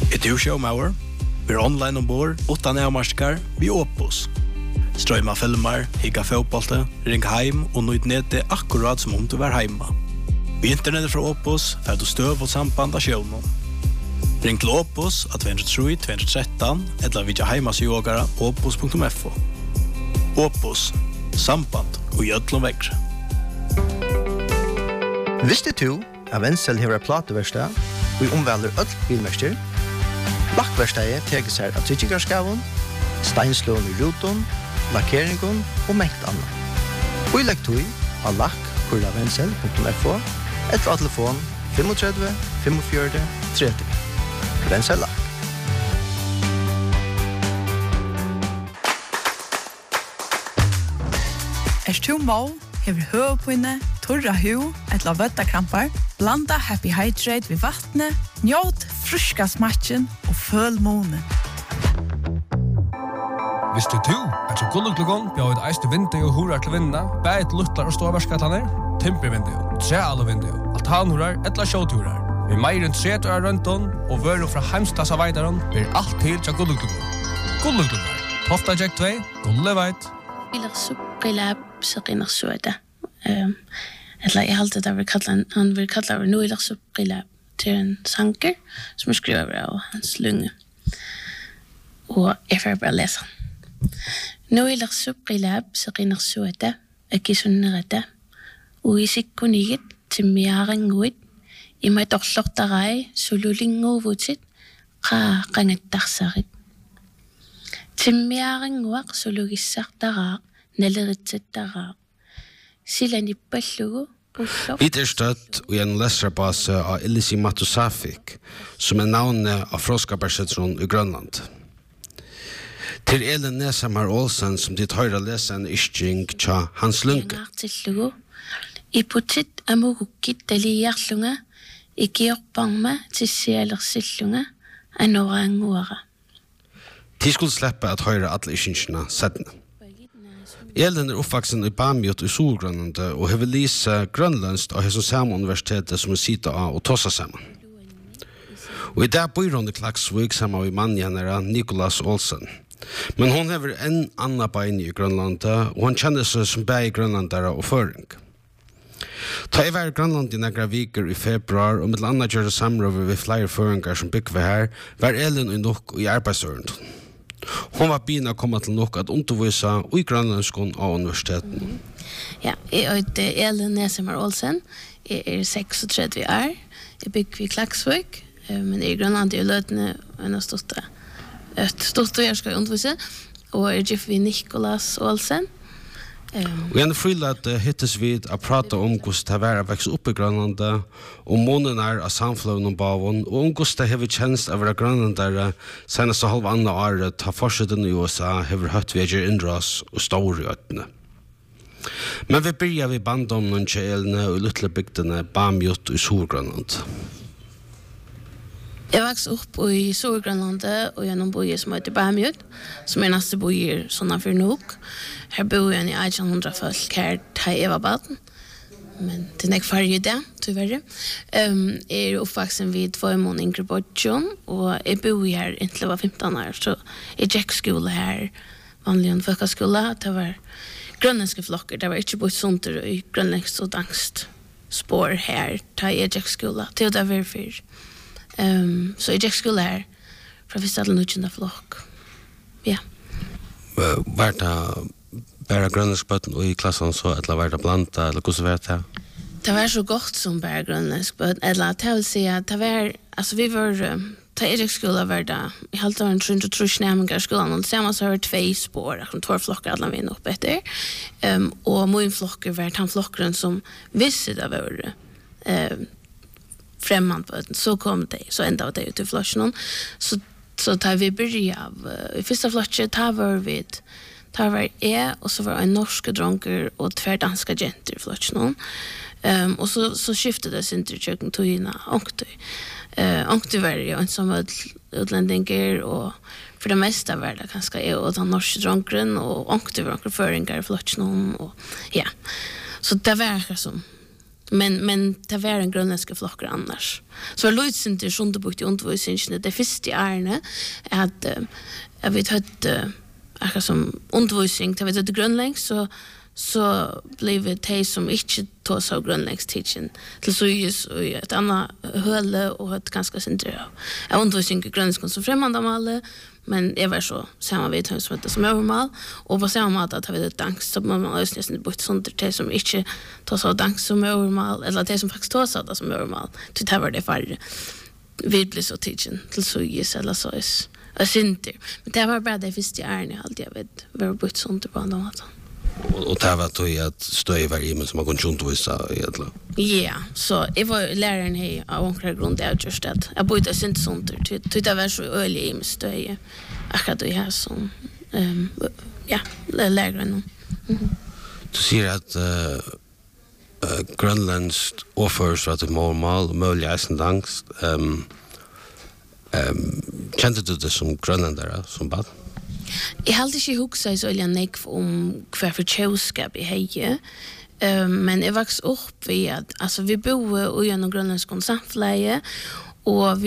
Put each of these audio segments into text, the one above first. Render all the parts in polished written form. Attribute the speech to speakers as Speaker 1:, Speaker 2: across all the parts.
Speaker 1: Du showmauer. Vi online ombord, utan avmarskar, vi Opus. Strøyma filmer, higga fotbollte, ring heim og nøyd nede akkurat som om du var heima. Vi internettet fra Opus, fer du støv og samband av sjøvnen. Ring til Opus av 203-213, eller vidja heimasjogara opus.fo. Opus, samband og gjødlom vekre.
Speaker 2: Visste du at Wenzel hever plateverstad og i omvelder ødel bilmester? Lakkverstadet teker seg av tryggarskaven, steinslån i ruton, lakkeringen og mengt annet. Og i lekktøy av lakk.wenzel.fo eller av telefon 35 45 30. Wenzel Lakk.
Speaker 3: Du må, hever høvepinne, torra hu, etla vøttakrampar, blanda Happy Hydrate ved vattnet, njåt fruska smatchen og føl måne.
Speaker 4: Visste du at så gulluklugon bjør et eiste vindu og horar til vinna, bæt luttlar og ståvarskatlaner, timpervindu, trealvindu, altanhorar, etla sjåturar. Vi meir enn 30 år rundt og vøru fra heimstassa veidaron blir alt til til gulluklugon. Gulluklugon, Tofta Jack 2, gulleveit.
Speaker 5: Eller så grillab så rinner så det. Eller jeg halte det han vil kalla over nu eller så grillab til en sanker som skriver av hans lunge. Og jeg får bare lese han. Nu eller så grillab så rinner så det. Ikke sånn det. Og i sikkoniget til mjaren ut. I meg dorsloktarei så lulingo vutsit. Ranget darsarit. Timmiaren var så logisert der, nelleritset der. Silen I ballugo.
Speaker 6: Vi støtt og en leserbase av Elisi Matusafik, som navnet av Froskabersetron I Grønland. Til Elin Nesamar Olsen, som ditt høyre leser en isching tja Hans Lunke.
Speaker 5: I putit amurukit deli hjertlunge, I georbangme til seler sillunge, en orangåre.
Speaker 6: De skulle slippe at høyre alle ischingene settene. Elin oppvaksen I Bamjot I Solgrønland og har lyst grønlandsk av Hesson Samme universitetet som sitter av og tosser sammen. Og I dag bor hun I Klaksvik sammen med manngjennere Nicholas Olsen. Men hun har en annen bein I Grønland og hun kjenner seg som begge grønlandere og føring. Ta I hver Grønland I nekra viker I februar og med annet gjør det samrøver ved flere føringer som bygger her, var Elin I nok I arbeidsøren. Hon var bina komma til nok at undervisa I grønlandskon av universiteten.
Speaker 5: Ja, jeg heter Elin Nesamar Olsen. Jeg 36 år. Jeg bygger I Klaksvik, men I Grønland I løtene en av stort jeg skal undervise. Og jeg gift vi Nicholas Olsen.
Speaker 6: Og en frilat hittes vid å prate om hvordan det var å vekse opp I Grønlandet, om måneder av samfunnet og bavon, og om hvordan det har kjennst av å være grønlandere senest av halv andre året ta forsiden I USA har hørt vedger innras og store I øttene. Men vi begynner vi bandomnen til elene og lytle bygdene Bamjot I Solgrønland.
Speaker 5: Jeg vokste opp I Solgrønlandet og gjennom bojer som heter Bamjot, som neste bojer sånn for nok. Her bor jeg I 1800 folk her til jeg var baden, men det ikke farge det, tyverre. Jeg oppvaksen vid 2 måneder yngre bortsjon, og jeg bor her inntil jeg var 15 år, så jeg gikk skole her, vanlig en folkeskole, det var grønlandske flokker, det var ikke bort sånt I grønlandsk og dangst spår her til jeg gikk skole, til det var fyr. Så jeg gikk skole her, fra første til 19. flokk. Ja.
Speaker 6: Var det bare grønlandsk bøtten og I klassen så, eller var det blanda, eller hvordan var det?
Speaker 5: Det var så godt som bare grønlandsk bøtten, eller det vil si at det var, altså vi var, til Erik skole var det, jeg halte var en trund og trus nærmengar skolen, og det samme så var det 2 spår, akkurat 2 flokker alle vi opp etter, og min flokker var den flokkeren som visste det var fremmand bøtten, så kom det, så enda var det ut I flokken, så tar vi börja av I första flottet tar var jag och så var en norska dronker och 2 danska jenter I flottet och så skiftade det sin till köken tojina Onkty var ju en som utländinger och för det mesta var det ganska jag och den norska dronkeren och Onkty var några föringar I flottet och ja så det var som Men det var en grönländska flockar annars. Så Luitsen till Sunderbukt i undervisningen det första är att jag vet att som undervisning till vet grönländsk så blev det som inte tog så grönländsk teaching till så ju ett annat höle och ett ganska centralt. Jag undervisning i grönländsk som främmande mål men det var så samma vet hur som det som övermal och på samma sätt att vi det dank så man nästan bort sånt det som inte tar så dank som övermal eller det som faktiskt tar så det som övermal till det var det färre vid blir så teaching till så ju eller så är jag synte men det var bara det första är allt jag vet var bort sånt på andra sätt.
Speaker 6: Och det var då att stöj var i som har gått runt och så egentligen.
Speaker 5: Ja, så jag var läraren här av omkring grund där just att jag bodde inte sånt till det var så ölig i stöj. Akkurat det här som ja, läraren.
Speaker 6: Du säger att grönländskt offers att det mål möjligt är angst. Kände du det som grönländare som bad?
Speaker 5: Jag hade inte huxat så jag om kvar för tjauskap i heje. Men jag växte upp vid att alltså vi bor i en grönländsk samfällige och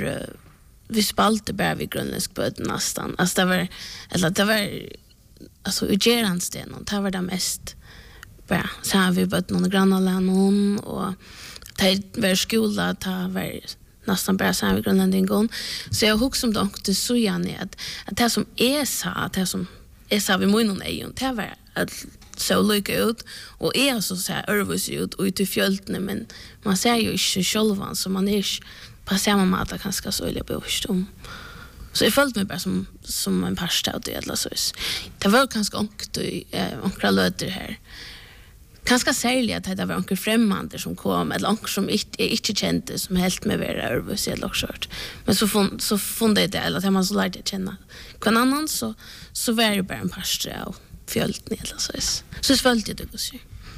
Speaker 5: vi spalte bara vid grönländsk böd nästan. Alltså det var alltså utgöransten det var det mest bara så har vi böd någon grannalän och det var skola det var nästan bara så här vid grönländingon. Så jag huxade om det också så gärna att det som är sa vid munnen är ju det var att så lycka ut och är så här örvus ut och ut i fjöltene men man ser ju inte självan så man är på samma mata ganska så illa bevisstom. Så jag följde mig bara som en pasta och det eller så. Det var ganska onkt och onkra löter här. Ganska särskilt att det var onkel främmande som kom eller onkel som inte kände som helt med vara örvus eller kört. Men så fann det eller att man så lärde känna. Kan annan så var det bara en pasta och fjöltne eller så. Så följde det också.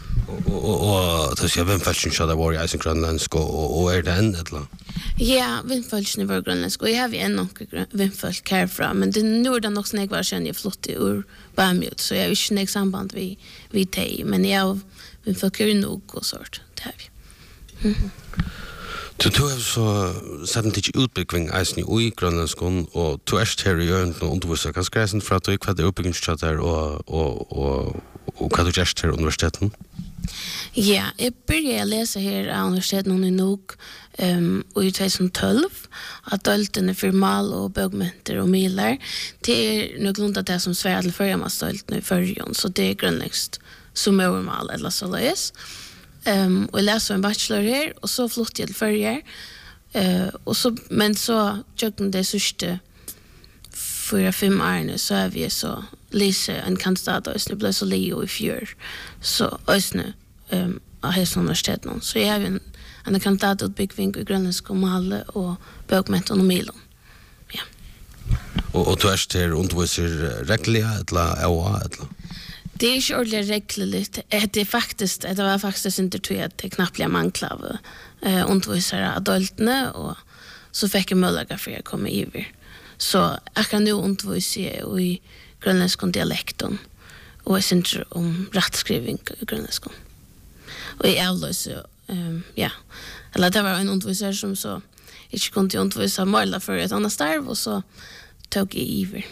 Speaker 6: Och det ser vem fältsen så där var i grönländsk och är det än eller?
Speaker 5: Ja, vem fältsen var grönländsk och jag har en och vem fält härifrån men det nu den också när var sen jag flott ur Bamjut så jag är inte något samband vid dig men jag vem fält nog och sort det har vi.
Speaker 6: Du har så satt en tidig utbygging eisen i grönländskon og du her i øyne og underviser ganske reisen for at du ikke hadde utbyggingskjatter og hva du gjørst her i universiteten?
Speaker 5: Ja, jeg begynte å lese her av universiteten i Nuuk i 2012 at døltene for mal og bøgmenter og miler det noe grunn av det som sverre til førjemadsdøltene i førjon så det grønligst som overmal eller så løs. Och jag läste en bachelor här och så flyttade jag till förra och så men så tjocken det sista 4-5 år så är vi så läsa en kandidat och det blev så Leo i fjör så ösnä av universiteten så jag har en kandidat utbyggning i grönländsk och mal och bögmenten och milon. Ja.
Speaker 6: Och du är där undervisar regliga eller
Speaker 5: det är inte ordentligt reglerligt. Det var faktiskt inte tror att det knappt blev manklav undervisare adultene och så fick jag möjlighet för att komma över. Så jag kan nu undervisa i grönländsk dialekten och jag syns om rättskrivning i grönländsk. Och jag avlöser, ja, eller det var en undervisare som så inte kunde undervisa möjlighet för ett annat starv och så tog jag över.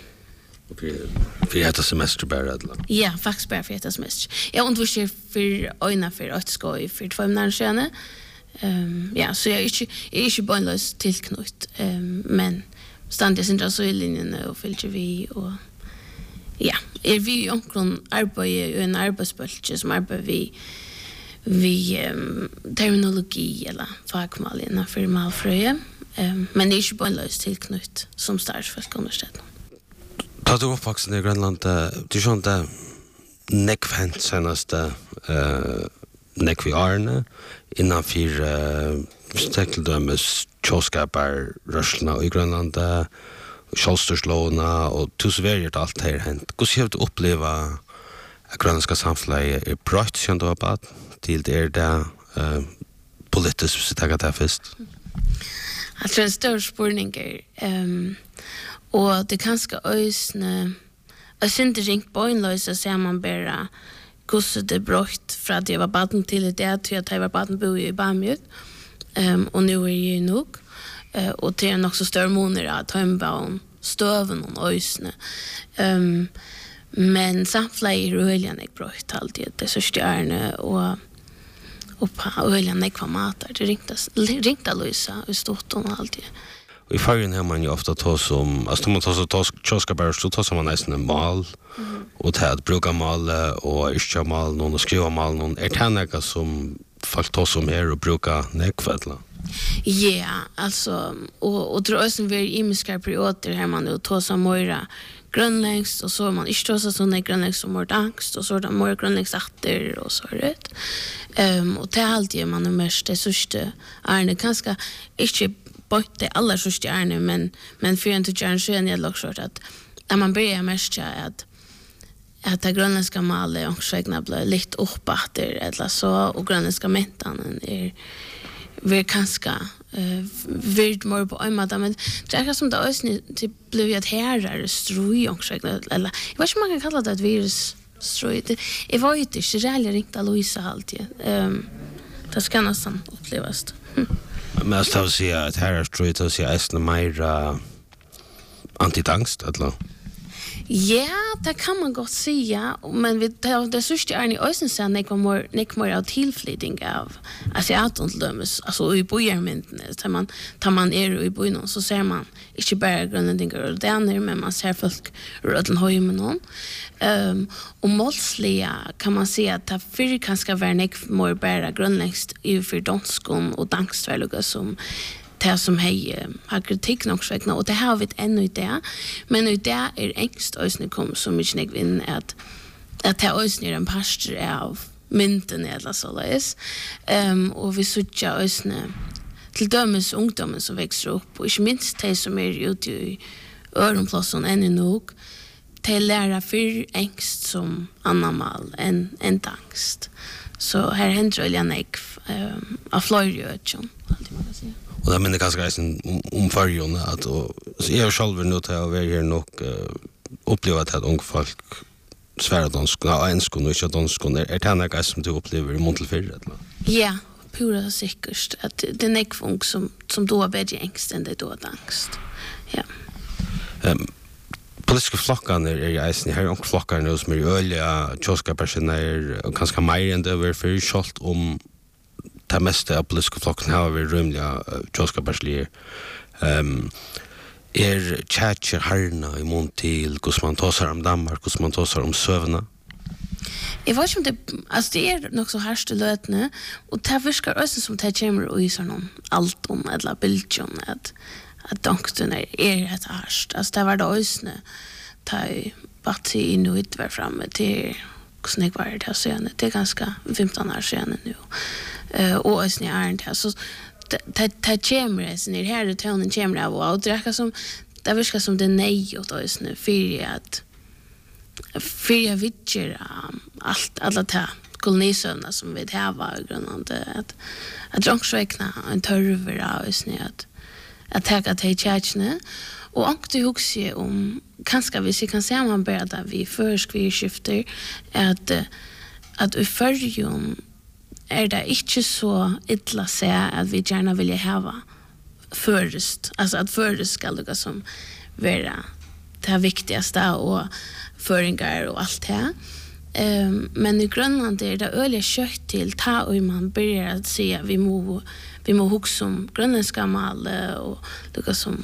Speaker 6: För detta semester bara eller?
Speaker 5: Ja, faktiskt bara för detta semester. Jag undervisar för öjna för att ska i för 2 månader sedan. Ja, så jag är inte bönlös tillknut. Men ständigt syns jag så i linjen och följer vi och ja, vi omkring arbetar i en arbetsbölge som arbetar vi terminologi eller fagmål för malfröje. Men det är inte bönlös tillknut som startfolk universitetet.
Speaker 6: Da du oppvaksen i Grønland, du skjønte nekvent senaste nekvi årene innanfor stekkeldømmes tjåskapar rørslene i Grønland, kjølstørslåene og tusveriet alt her hent. Hvordan har du opplevd at grønlandska samfunnet er brøtt som du har bad til det det politisk hvis du tenker det først?
Speaker 5: Jeg tror det er større spurninger. Og det kanskje øysene jeg synes det ringt på en løs og ser man bare hvordan det brøtt fra at jeg var baden til det til at jeg var baden bo i Bamjøt, og nu jeg nok, og det nok så større måneder at høymbaun støven og øysene. Men samtidig røljan jeg brøtt alltid, det sørste ærne, og på røljan jeg var matar, det ringte Luisa i storton alltid.
Speaker 6: I fargen har man ju ofta tås om, alltså man tås kioskabär så tås man nästan en mal och det att bruka mal och ischa mal någon och skriva mal någon tänka som folk tås om här och bruka nekvädla.
Speaker 5: Ja, alltså och tror jag som vi i miska perioder här man då tås om mera grönlängst och så man inte tås såna grönlängst som mord angst och så där mer grönlängst åter och så rätt. Och det är alltid man är mest det sista är det ganska inte det alla sista är men för en till Jörgen jag lockshort att när man börjar mest att det grönländska malet och segna blir lite uppåter eller så och grönländska mentan är ganska virt mer på en måte, men det är som det också blev ett härare stroj och segna eller jag vet inte man kan kalla det ett virusstroj. Jag var ju inte realligt ringt Luisa alltid. Det ska nästan upplevas.
Speaker 6: Men jag ska säga att här är stroj att säga är mer antitangst eller?
Speaker 5: Ja, det kan man gott säga, men det sista är ni ösen sen när kommer av tillflyttning av asiatontlömes, alltså i bojarmynden, tar man i bojen så ser man inte bara grönlänningar och daner, men man ser folk röden höjmen någon. Och målsliga kan man säga att det för kanske vara mer bara grönländsk i för danskon och danstvärliga som det som har kritik nok svekna, og det har vi ännu det, men i det är engst ösne kom så mycket nek vinn at det ösne är en pastor av mynten eller så läs. Och vi suttja ösne till dömes ungdomen som växer upp, och inte minst de som är ute i öronplasson ännu nog, de lära för engst som annamal än angst. Så här händer jag nek av flöjrjötjon, alltid man kan säga.
Speaker 6: Och det minns ganska om färgen att jag har själv nu till att vara här nog uppleva att unga folk svära dansk och enskon och inte danskon är det något som du upplever i Montelfjord eller?
Speaker 5: Ja, pura säkert att det är nekfunk som då är bättre ängst än det då är angst. Ja.
Speaker 6: Politiska flockan är i eisen här och flockar nu som är öliga tjoska personer och ganska mer än det var för skjult om det mesta av politiska flocken har vi rymliga tjoskabarslier. Tjätjer harna i mån till hur man tåsar om Danmark, hur man tåsar om sövna?
Speaker 5: Jag vet inte om det är nog så härst i lötene, och det viskar också som det kommer i sån allt om eller bildjon att doktorn är ett härst. Alltså det var det också ta batti inuit var framme till snäck var det här sen. Det är ganska 15 år sedan nu. Och ösni är inte så det kommer sen det här tonen kommer av och det som det viskar som det nej åt ösni för jag vitcher alla ta kolnisarna som vi har var grundande att drunksräkna en törver av ösni att ta till churchne och ankte huxie om kanske vi kan se man bättre vi förskvärskifter att i förjon är det inte så illa säga att vi gärna vill ha först, alltså att först ska lukka som vara det viktigaste och föringar och allt det. Men i Grönland är det öliga kött till ta och man börjar att se vi må huxa om grönländska mal och lukka som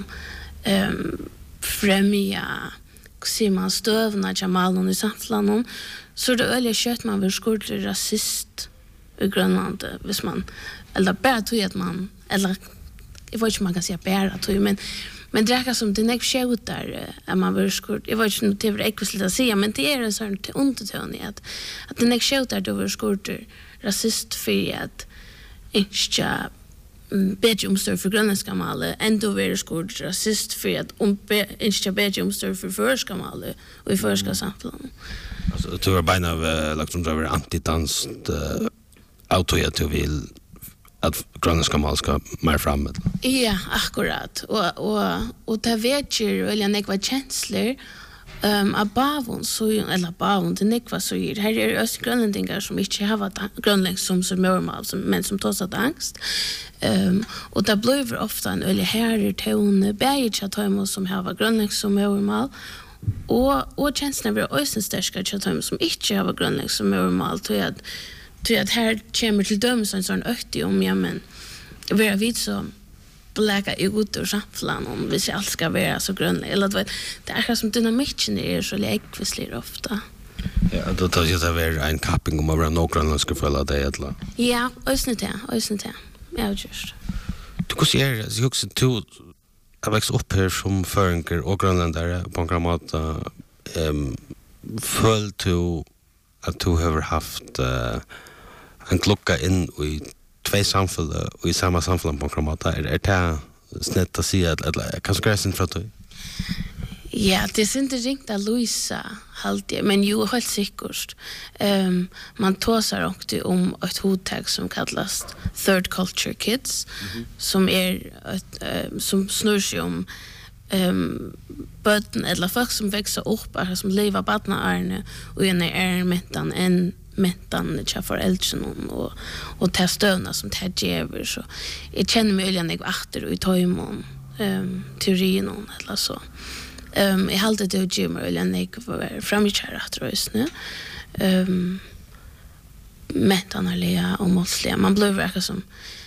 Speaker 5: främja ser man stövna jamalen i samtlanon så det öliga kött man vill skurda rasist i Grönland hvis man eller bara tror att man eller jag vet inte man kan säga bara tror men det är som det näck show där att man vill skurda jag vet inte det är ekvisligt att säga men det är en sån underton i att det näck show där då vill skurda rasist för att inte bättre omstör för grönländska malet ändå vill skurda rasist för att inte bättre omstör för förska malet och i förska samhällen.
Speaker 6: Alltså det var beina lagt som det var antidans autoja till vill att grönländska mal ska mer framåt.
Speaker 5: Ja, akkurat. Och det vet ju eller nekva känslor Abavon så eller Abavon det nekva så här är östgrönlänningar som inte har grönländs som normal men som tar sig angst. Och det blir ofta en öle här tone bäge att ha som har grönländs som normal. Och känslan blir ösen starka att ha som inte har grönländs som normal till att här kommer till döms en sån öktig om ja men vi har vid så lägga ut ur samfällan om vi allt ska vara så grönlig eller det är som dynamiken är så läckvisligt ofta.
Speaker 6: Ja, då tar jag det en kapping om att några grönländska följa det eller.
Speaker 5: Ja, ösnete. Ja, just.
Speaker 6: Du kan se så också två jag växte upp här som förenkar och grönländare på en grammat föll till att du har haft en klocka in i två samfäll och i samma samfäll på en grammat är det snett att säga eller kan skräsa in för att du?
Speaker 5: Ja, det är inte ringt att Luisa alltid, men ju helt säkert. Man tåsar också om ett hottag som kallas Third Culture Kids, som är som snurrar sig om böten eller folk som växer upp, som lever badnaarne och är mentan tja föräldrarna och ta stöna som tar djäver. Så jag känner mig öliga när jag akter i tajmon teorin eller så. Jag hade det och Jimmer eller när jag var framkärra tror jag nu. Metanaliga och målsliga. Man blir verkar som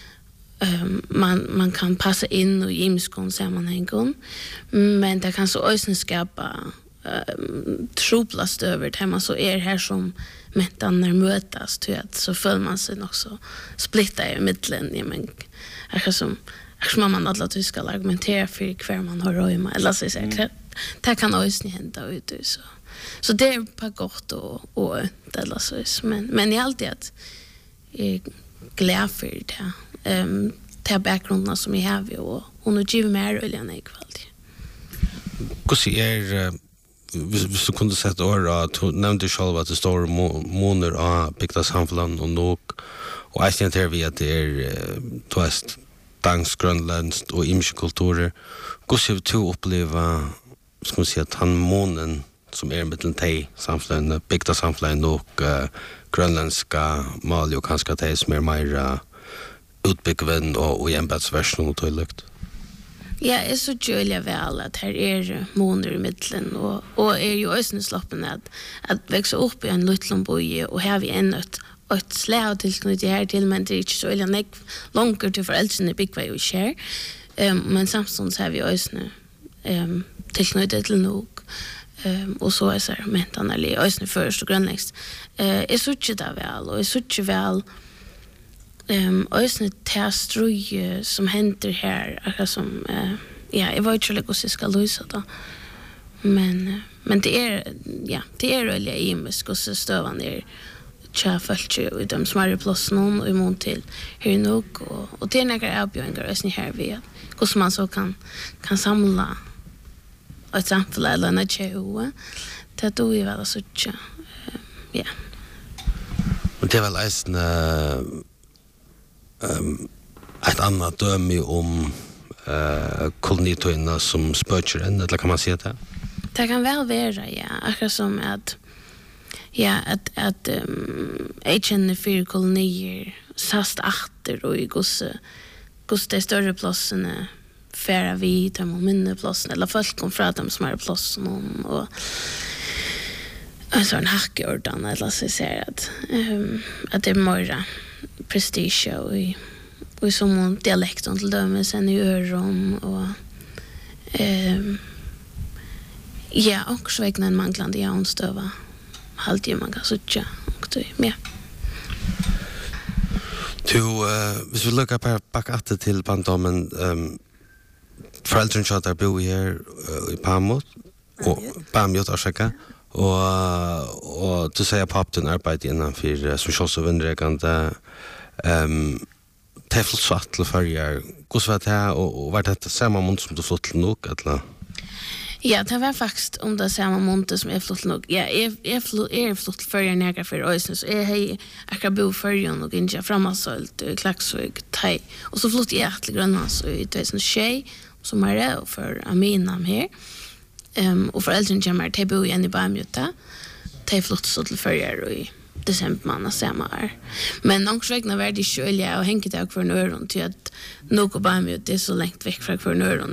Speaker 5: man kan passa in och imskon sammanhängen. Men det kan så ösen skapa troplast över det man så är här som metanar mötas till att så följer man sig också splitta i mitten ja men är som man alla tyska argumentera för kvar man har röjma eller så säkert det kan också hända ut så det är på gott och eller så men i allt det är glad för det ta bakgrunden som vi har och nu ger vi mer oljan i kvalitet.
Speaker 6: Hur ser hvis du kunde sätta ord att nämnde själv att det står månader av Bigta samfällan och nog och jag ser vi att det är tvåst dansk, grönländskt och imske kulturer. Hur ser du uppleva ska man säga att han månen som är mellan te samfällan Bigta samfällan och grönländska mal och kanske te som är mer utbyggven och ämbetsversion och tillagt.
Speaker 5: Ja, är så jölja väl att här är månader i mitten och är ju ösnesloppen att växa upp i en liten boje och här vi ännu ett släv tillknytt här till men det är inte så eller långt till föräldrarna byggva ju kär. Men samtidigt har vi ösne tillknytt till nog och så är så här mentan eller ösne först och grönlängst. Är så jölja väl och är så väl ösne teastroj som händer här som ja, jag var inte så hur jag ska lösa det. Men det är väldigt imisk och så stövan är tjafalt i de smärre plåsen och imot till hur nog och det är några avbjörningar ösne här vid hur man så kan samla ett samfäll eller en tjej det då är väl så ja.
Speaker 6: Och det är väl ett annat döme om kolonitoina som spöker en, eller kan man säga det?
Speaker 5: Det kan väl vara, ja. Akkurat som att jag känner för kolonier sast achter och i gosse de större plåsarna färra vid de mindre plåsarna, eller folk kom från de smärre plåsarna och en sån hackeordan, eller så säger att det är mer prestige och som dialekten till dem sen i öron och ja, också vägna en manglande jaunstöva alltid man kan sucha och det mer.
Speaker 6: Hvis vi lukkar på bakatte til barndommen föräldrarna chatar bo här i Pamot och Pamot Ashaka och du säger pappan arbetar innanför socialt och vindrägande tefelsvatt till förjar. Hur var det och var det samma mån som du flott till nog eller?
Speaker 5: Ja, det var faktiskt om det samma mån som jag flott nog. Ja, jag flott till förjar nära för ösen så jag kan bo förjar och inte framåsölt Klaxvik, Thai. Och så flott jag till Grönlands i 2006 som är det för Amina här. Och föräldrarna kommer till bo igen i Bamjuta. De flyttar så till förra i december månad samma år. Men omkring var det själva och hängt av för öron till att något Bamjuta det är så långt väck från för öron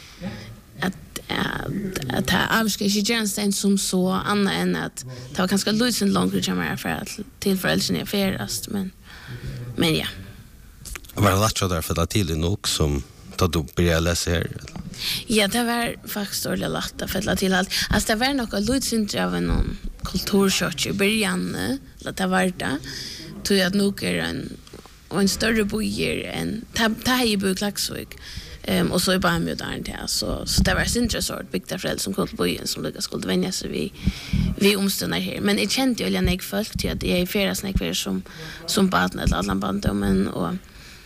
Speaker 5: att avska inte gärna som så annat än att det var ganska lösen långt kommer för att till föräldrarna är färdast men ja.
Speaker 6: Var det lätt där för att till nog som då du började läsa här?
Speaker 5: Ja, det var faktiskt ordentligt lätt att fälla till allt. Alltså det var något lösen av en kulturchock i början, det var det. Tror jag att nog är en större bojer än det här i Buklaxvik. Och så är bara med där så det var sin resort bygda föräldrar som kom till bojen som lyckas skulle vänja sig vi omstundar här. Men jag kände ju att jag folk till att jag är flera snäckver som barn eller alla barndomen och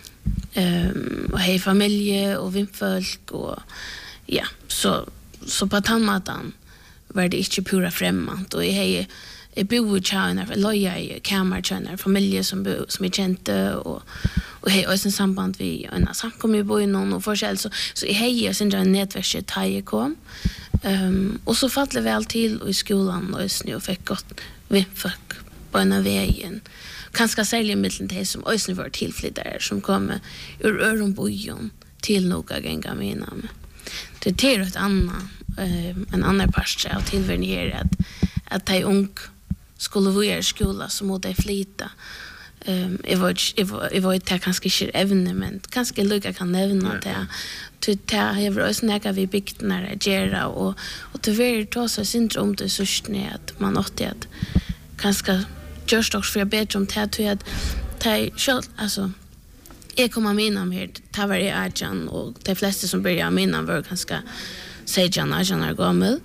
Speaker 5: hej familj och vimfolk och ja så på tandmatan var det inte pura främmande och jag bor i tjänar loja i kamertjänar familjer som är kända och hej och sen samband vi en samkom i bojen och forskell så hej och sen en nätverk taj kom och så fattade vi allt till i skolan och snö och fick gott vimfolk på en vägen kanske sälja mitten till som ösn var tillflyttare som kommer ur Öronbojon till några gänga mina. Det är ett en annan part av tillvärningen att de ung skulle vara i skola som måste flytta. Jag var inte kanske inte ävne men kanske lycka kan nämna det. Det har varit snäcka vi byggt när det gera och tyvärr tar sig syndrom det sörstne att man åtte att kanske just också för bättre om det att alltså jag kommer minna med det var i Ajan och de flesta som började minna var ganska sejan Ajan gammal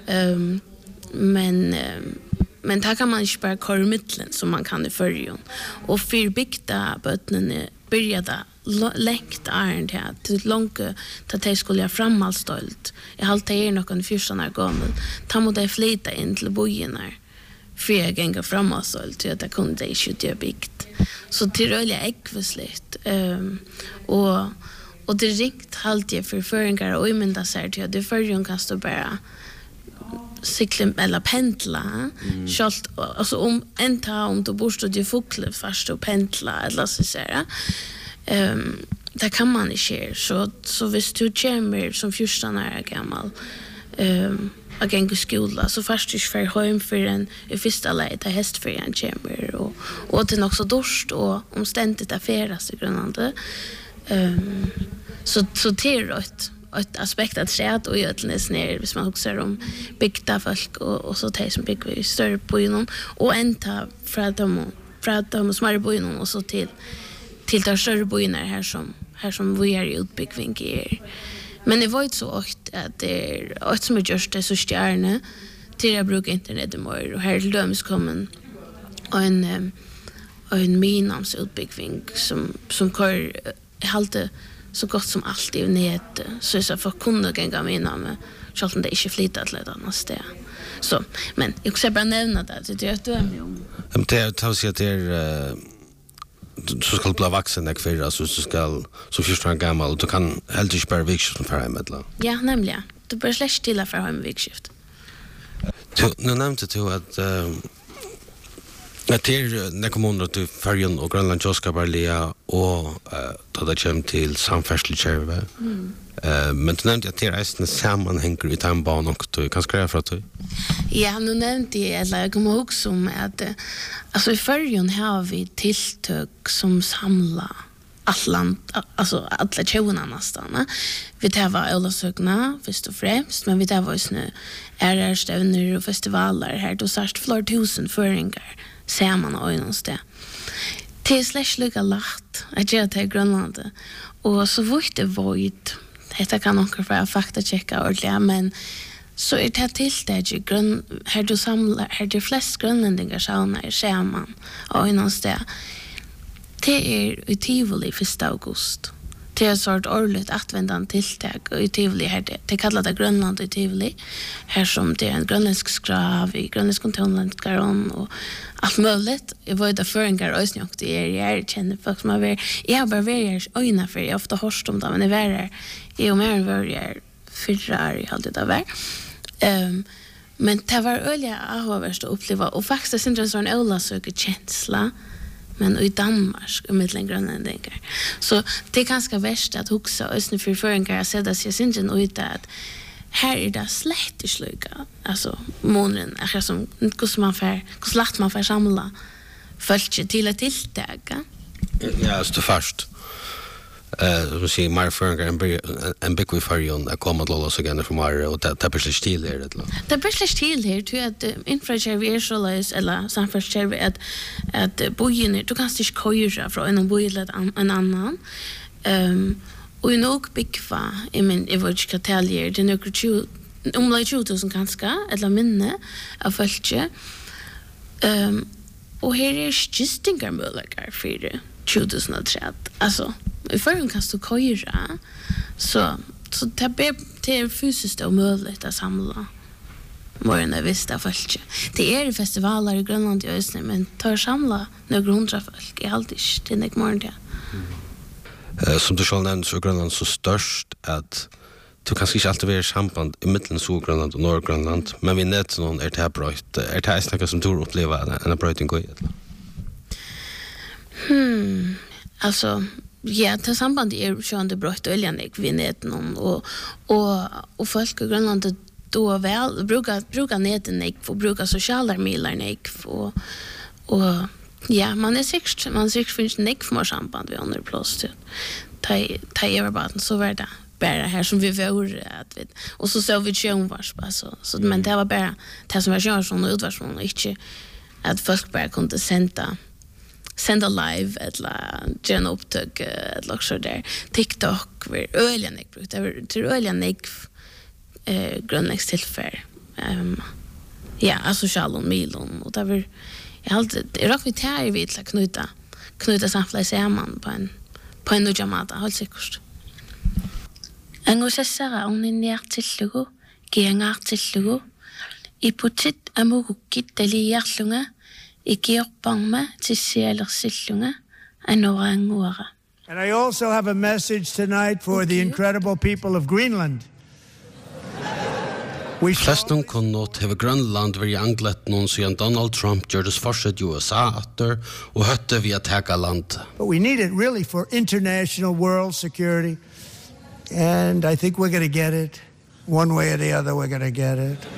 Speaker 5: men där kan man inte bara köra mittlen som man kan i förrjun och för bygda bötnen började längt är det till långt att det skulle jag framhalstolt jag halta er någon 14 år gammal ta mot det flyta in till bojen här för jag gänga framåt så till att jag kunde inte byggt. Så det rörliga äggvesligt. Och det ringt halt jag för föringar och imynda sig till att det förrjun kan stå bara cykla eller pendla. Schalt alltså om du bor stod i fukle fast och pendla eller så säga. Det kan man inte så visst du kommer som 14 år gammal att gå i skola så först är för hem för en i första läget häst för en chamber och det är också dorst och omständigt affäras i grannande så till ett aspekt att säga att och götles ner hvis man också om bygda folk och så det som bygger i större bojen och ända från de små bojen och så till de större bojen här som vi är i utbyggning i men det var inte så ofta att det är ett som är just det så stjärna till att bruka internet i morgon och här till döms kommer en minamsutbyggning som kör halte så gott som alltid i nät så jag får kunna gänga mina med så att det inte flyttar till ett annat sted. Så, men jag ska bara nämna det är ett döm om.
Speaker 6: Det tar sig att det är så ska bli vuxen jag för alltså så ska så 14 år gammal och du kan helt inte bara vikskift för hem eller.
Speaker 5: Ja, nämligen. Du bör släcka till för hem vikskift.
Speaker 6: Nu nämnde du att det är när kommuner till Färjön och Grönland Joska Barlia och då det kommer till samfärdselskärve. Men du nämnde att det är en sammanhänger i tandbanan och du kan skriva för att du?
Speaker 5: Ja, nu nämnde jag kommer ihåg som att alltså i Färjön har vi tilltök som samlar alltså alla tjejorna nästan. Vi tar var ölsökna först och främst, men vi tar var ju snö RR-stävner och festivaler här då särskilt flera tusen föringar ser man och någonstans. Det är slash lika lagt att jag tar Grönland och så vart det void. Det kan nog för fakta checka ordentligt men så är det tillsteg här du samlar här de flest grönlänningar saunar ser man och någonstans. Det är i Tivoli 1 august. Det är ett sort årligt attvändande tilltag i Tivoli här det kallar det Grönland i Tivoli här som det är en grönländsk skrav i grönländsk kontonlandskaron och allt möjligt. Jag var ju där för en garösning och det är jag känner folk som har varit jag har bara varit öjna för jag ofta hörst om det men det är jag och mer var jag 4 år i allt det där Men det var öliga avhåverst att uppleva och faktiskt det syns en sån ölasöker känsla men i Danmark och mittlen grönlänningar. Så det är ganska värst att huxa och för föringar att sätta sig syns en ut att här är det slett i sluka. Alltså månen är som hur slett man får samla fölkje till ett tilltäga.
Speaker 6: Ja, så först. Så säger mer föringar en big vi färjan att komma till oss igen från Mare och det blir släkt till här det.
Speaker 5: Det blir släkt till här till att infrastruktur är så läs eller samfärdstjänst att bojen du kan inte köra från en boj till en annan. Och i nog bygga i min evokataljer det några 20,000 kanske eller minne av fölkje. Och här är gistingar möjligheter för det 2030. Alltså i förrän kan du köra så det är fysiskt omöjligt att samla morgonen vissta folk. Det är festivaler i Grönland i Östern men tar samla några 100 folk är alltid till en morgon det.
Speaker 6: Som du själv nämnde så är Grönland så störst att du kanske inte alltid vara i samband i mitten av Grönland och Norrgrönland men vi nät någon är det här bröjt. Är det här snacket som du upplever en bröjting går i?
Speaker 5: Alltså ja, det sambandet är sjönde brott oljan vi näten och folk i Grönland då väl brukar näten och brukar sociala medier och ja, man säkert finns nek för samband vi under plats till. Ta överbaten så var det bara här som vi var att vet och så vi sjönvars så men det var bara det som var sjön och utvarsson inte att folk bara kunde sända live eller gen upptag eller också där TikTok var öljanek brukt det var till öljanek grönländsk tillfär ja social medier och det var jag alltid det rock vi tar vi till knuta samflas samman på en jamata håll säkert angosessara onin hjärtillugo gengartillugo iputit amugukit deliarlunga ikiopangma tissielersillunga anorangura.
Speaker 7: And I also have a message tonight for the incredible people of Greenland.
Speaker 6: Flestum kunnot hevur Grönland verið anglet nun síðan Donald Trump gjørdist forsett USA aftur og høtti við at taka land.
Speaker 7: But we need it really for international world security. And I think we're going to get it. One way or the other we're going to get it.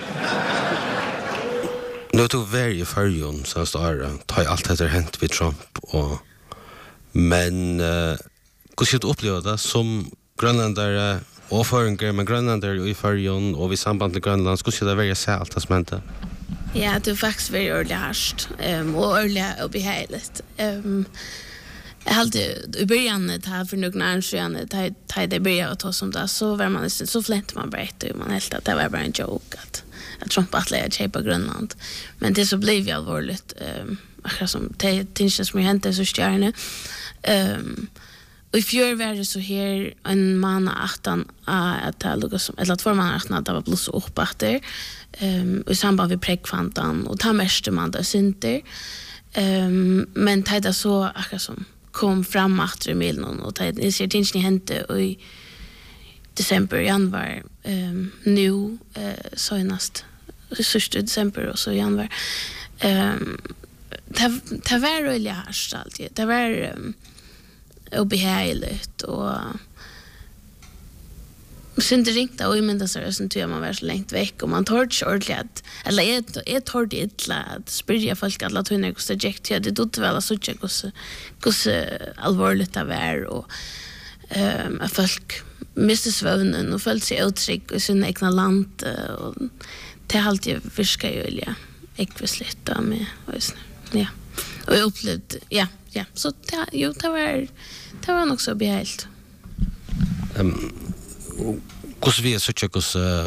Speaker 6: Nu tog very färjon så står ta allt det hänt vid Trump och men hur ska du uppleva det som grönländare och föringar med grönländare i färjon och vid samband med Grönland skulle det vara så allt som hände.
Speaker 5: Ja, det är faktiskt väldigt ördligt och ördligt och behagligt. Jag hade i början här för några år sedan ta det började att ta som det så var man så flänt man berättade man helt att det var bara en joke att Trump att lägga sig på Grönland. Men det så blev ju allvarligt. Akkurat som det tinns som hände så stjärne. Och i fjör var det så här en man attan att det lukade som eller två man attan att det var plus upp efter. Och i samband med präckfantan och ta mest man där synter. Men det så akkurat som kom fram efter milen och det ser tinns ni hände i december, januari nu senast 1 december och så januari det var väldigt harst alltid. Det var obehagligt och sen det ringde och i minns det så tror man var så långt veck och man torch ordentligt eller är torrt illa att spyrja folk alla tunna hur det gick till det då väl så tjocka hur allvarligt det var och att folk miste svövnen och följde sig utrygg i sin egna land och det har alltid viskar ju ekvisligt med ja och jag upplevde ja så det var nog så behagligt.
Speaker 6: Hur vi är så tjocka